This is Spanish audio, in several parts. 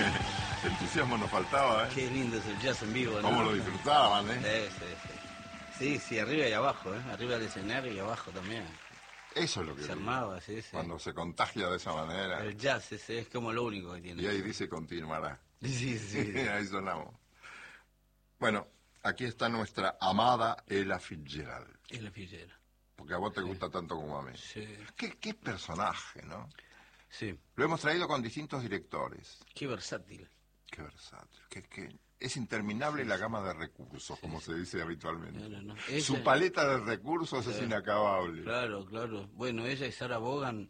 Entusiasmo nos faltaba, ¿eh? Qué lindo es el jazz en vivo, ¿no? Cómo lo disfrutaban, ¿eh? Sí, arriba y abajo, ¿eh? Arriba del escenario y abajo también. Eso es lo que Se digo. armaba, sí. Cuando se contagia de esa manera. El jazz ese es como lo único que tiene. Y ahí dice continuará. Sí. Ahí sonamos. Bueno, aquí está nuestra amada Ella Fitzgerald. Ella Fitzgerald. Porque a vos te gusta tanto como a mí. Sí. Qué personaje, ¿no? Sí. Lo hemos traído con distintos directores. Qué versátil. Qué versátil. Es interminable la gama de recursos, como se dice habitualmente. No. Su paleta de recursos es inacabable. Claro. Bueno, ella y Sarah Vaughan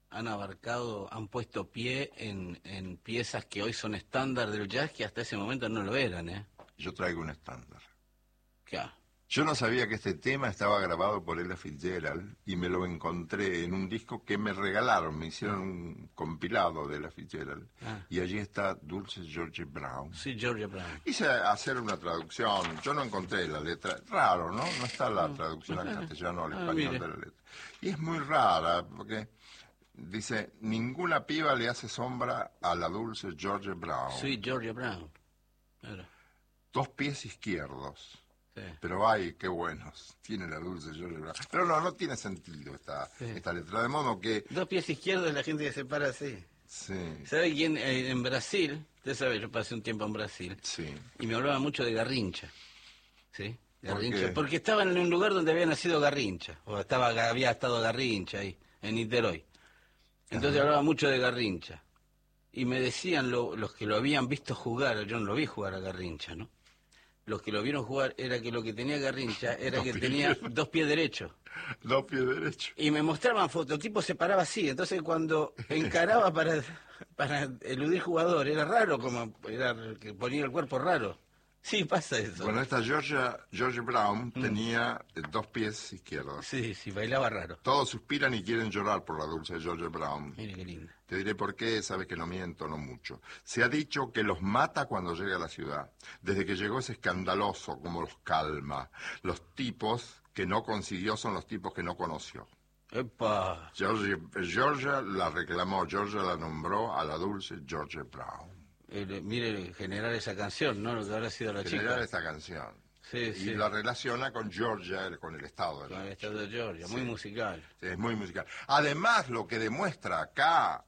han puesto pie en piezas que hoy son estándar del jazz, que hasta ese momento no lo eran, ¿eh? Yo traigo un estándar. Claro. Yo no sabía que este tema estaba grabado por Ella Fitzgerald y me lo encontré en un disco que me regalaron, me hicieron un compilado de Ella Fitzgerald y allí está Dulce Georgia Brown. Sí, Georgia Brown. Hice hacer una traducción, yo no encontré la letra, raro, ¿no? No está la traducción al castellano, al español de la letra. Y es muy rara porque dice, ninguna piba le hace sombra a la Dulce Georgia Brown. Sí, Georgia Brown. Claro. 2 pies izquierdos. Sí. Pero ay, qué buenos tiene la Dulce Georgia Brown. Pero no tiene sentido esta letra, de modo que... 2 pies izquierdos la gente que se para así. Sí. ¿Sabe quién? En Brasil, usted sabe, yo pasé un tiempo en Brasil. Sí. Y me hablaba mucho de Garrincha. ¿Sí? Garrincha. ¿Por qué? Porque estaba en un lugar donde había nacido Garrincha. O había estado Garrincha ahí, en Niterói. Entonces hablaba mucho de Garrincha. Y me decían los que lo habían visto jugar, yo no lo vi jugar a Garrincha, ¿no? Los que lo vieron jugar era que lo que tenía Garrincha era que tenía 2 pies derechos. 2 pies derechos. Y me mostraban fotos, el tipo se paraba así, entonces cuando encaraba para eludir jugador, era raro, era que ponía el cuerpo raro. Sí, pasa eso. Bueno, esta Georgia Brown tenía 2 pies izquierdos. Sí, bailaba raro. Todos suspiran y quieren llorar por la Dulce Georgia Brown. Mire qué lindo. Te diré por qué, sabes que no miento, no mucho. Se ha dicho que los mata cuando llega a la ciudad. Desde que llegó es escandaloso, como los calma. Los tipos que no consiguió son los tipos que no conoció. ¡Epa! Georgia la reclamó, Georgia la nombró a la Dulce Georgia Brown. Mire, generar esa canción, ¿no? Lo que habrá sido la Generar chica. esta canción. Sí. Y la relaciona con Georgia, con el estado de Con el Georgia. estado de Georgia, muy musical. Sí, es muy musical. Además, lo que demuestra acá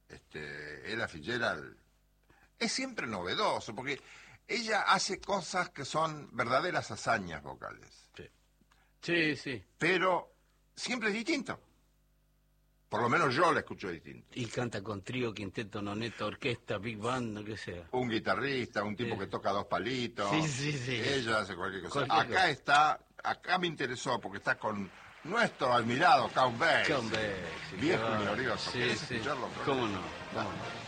Ella Fitzgerald es siempre novedoso, porque ella hace cosas que son verdaderas hazañas vocales. Sí. Pero siempre es distinto. Por lo menos yo la escucho distinto. Y canta con trío, quinteto, noneta, orquesta, big band, lo que sea. Un guitarrista, un tipo que toca 2 palitos. Sí. Ella hace cualquier cosa. Cualquier cosa. Acá me interesó porque está con nuestro admirado Count Basie. Count Basie, Viejo claro. y glorioso. ¿Querés Sí. escucharlo? ¿Cómo no?